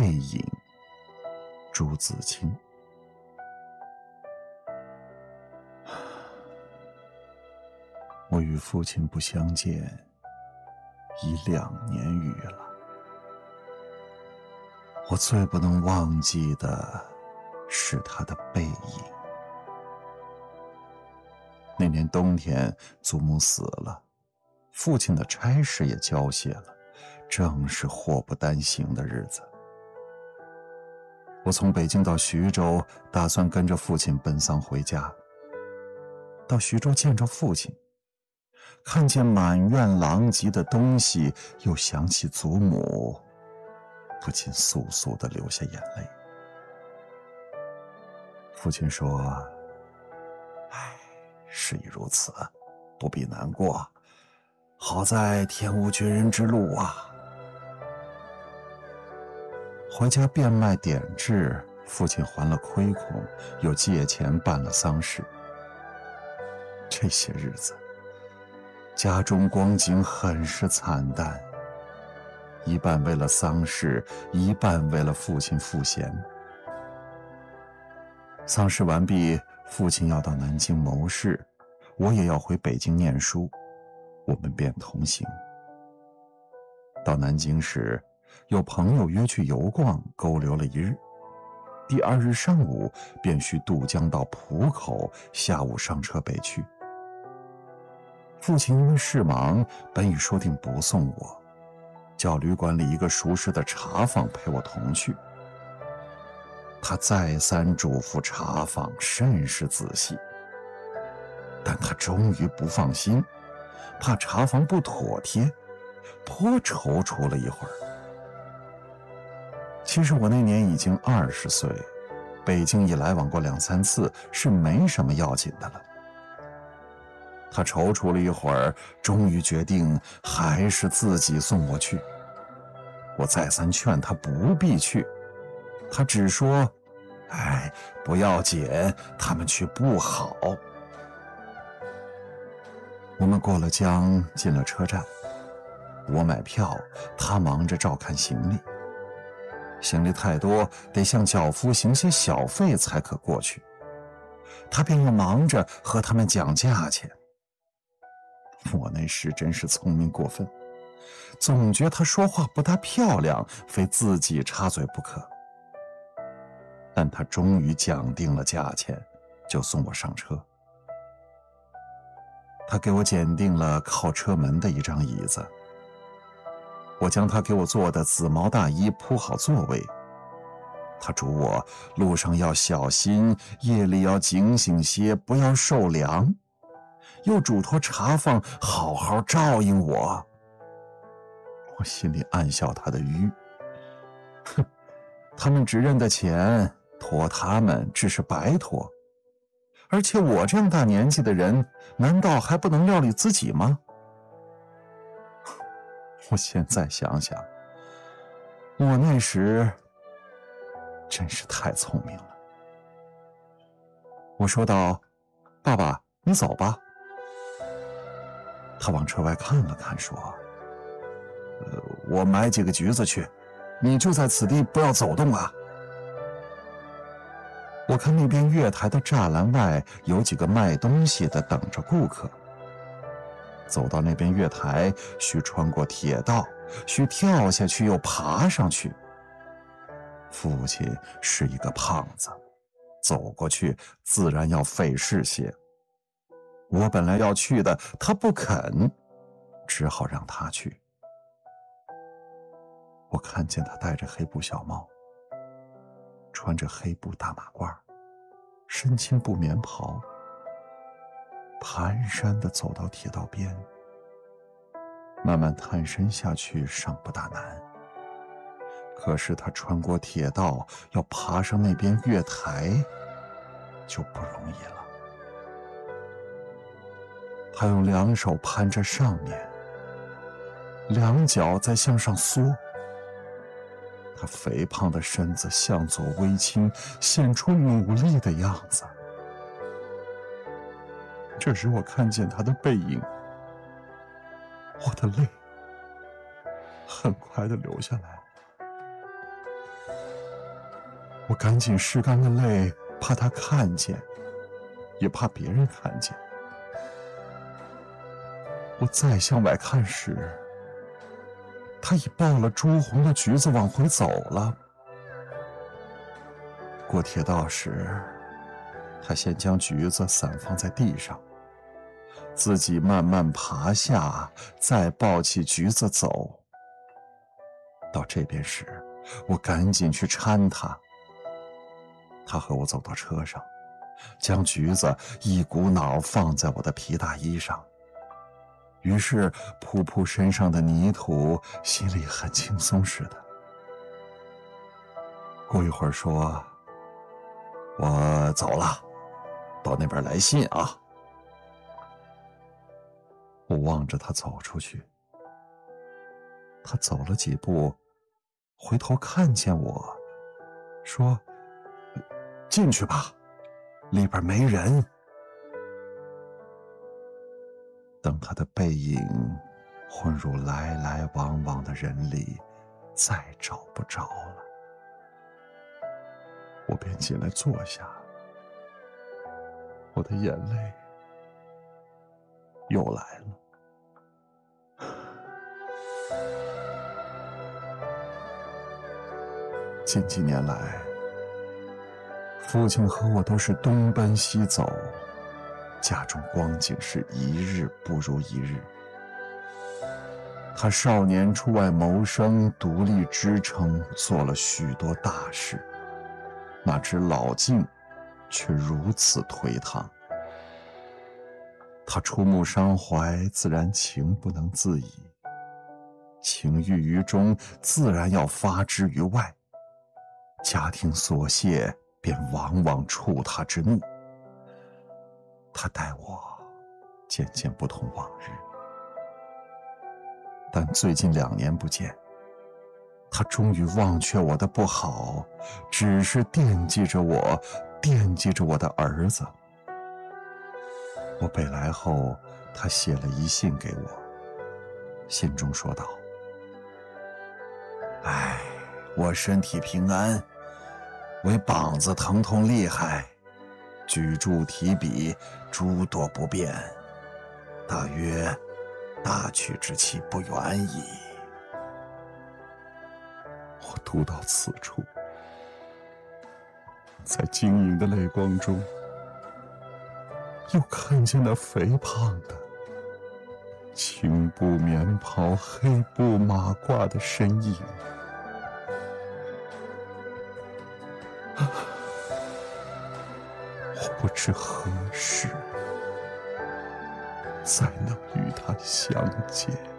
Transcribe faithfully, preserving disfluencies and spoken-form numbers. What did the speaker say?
背影，朱自清。我与父亲不相见已两年余了，我最不能忘记的是他的背影。那年冬天，祖母死了，父亲的差事也交卸了，正是祸不单行的日子。我从北京到徐州，打算跟着父亲奔丧回家。到徐州见着父亲，看见满院狼藉的东西，又想起祖母，不禁簌簌地流下眼泪。父亲说：唉，事已如此，不必难过，好在天无绝人之路啊。回家变卖点质，父亲还了亏空，又借钱办了丧事。这些日子，家中光景很是惨淡，一半为了丧事，一半为了父亲赋闲。丧事完毕，父亲要到南京谋事，我也要回北京念书，我们便同行。到南京时，有朋友约去游逛，勾留了一日。第二日上午便需渡江到浦口，下午上车北去。父亲因为事忙，本已说定不送我，叫旅馆里一个熟识的茶坊陪我同去。他再三嘱咐茶坊甚是仔细，但他终于不放心，怕茶坊不妥帖，颇踌躇了一会儿。其实我那年已经二十岁，北京已来往过两三次，是没什么要紧的了。他踌躇了一会儿，终于决定还是自己送我去。我再三劝他不必去，他只说：哎，不要紧，他们去不好。我们过了江，进了车站，我买票，他忙着照看行李。行李太多，得向脚夫行些小费才可过去，他便又忙着和他们讲价钱。我那时真是聪明过分，总觉他说话不大漂亮，非自己插嘴不可。但他终于讲定了价钱，就送我上车。他给我拣定了靠车门的一张椅子，我将他给我做的紫毛大衣铺好座位。他嘱我路上要小心，夜里要警醒些，不要受凉，又嘱托茶坊好好照应我。我心里暗笑他的愚，哼，他们只认得钱，托他们只是白托，而且我这样大年纪的人，难道还不能料理自己吗？我现在想想，我那时真是太聪明了。我说道：爸爸，你走吧。他往车外看了看，说：呃，我买几个橘子去，你就在此地，不要走动啊。我看那边月台的栅栏外有几个卖东西的等着顾客，走到那边月台，需穿过铁道，需跳下去又爬上去。父亲是一个胖子，走过去自然要费事些。我本来要去的，他不肯，只好让他去。我看见他戴着黑布小帽，穿着黑布大马褂，身青布棉袍，蹒跚地走到铁道边，慢慢探身下去尚不大难，可是他穿过铁道要爬上那边月台就不容易了。他用两手攀着上面，两脚在向上缩，他肥胖的身子向左微倾，显出努力的样子。这时我看见他的背影，我的泪很快地流下来。 我赶紧拭干了泪，怕他看见，也怕别人看见。我再向外看时，他已抱了朱红的橘子往回走了。过铁道时，他先将橘子散放在地上，自己慢慢爬下，再抱起橘子走。到这边时，我赶紧去搀他。他和我走到车上，将橘子一股脑放在我的皮大衣上。于是扑扑身上的泥土，心里很轻松似的。过一会儿说：“我走了，到那边来信啊。”我望着他走出去，他走了几步，回头看见我，说：“进去吧，里边没人。”等他的背影混入来来往往的人里，再找不着了，我便进来坐下，我的眼泪又来了。近几年来，父亲和我都是东奔西走，家中光景是一日不如一日。他少年出外谋生，独立支撑，做了许多大事，哪知老境却如此颓唐。他触目伤怀，自然情不能自已，情郁于中，自然要发之于外。家庭琐屑便往往触他之怒。他待我渐渐不同往日，但最近两年不见，他终于忘却我的不好，只是惦记着我，惦记着我的儿子。我北来后，他写了一信给我，信中说道：“哎，我身体平安，唯膀子疼痛厉害，举箸提笔诸多不便，大约大去之期不远矣。”我读到此处，在晶莹的泪光中，又看见那肥胖的青布棉袍黑布马褂的身影。我不知何时才能与他相见。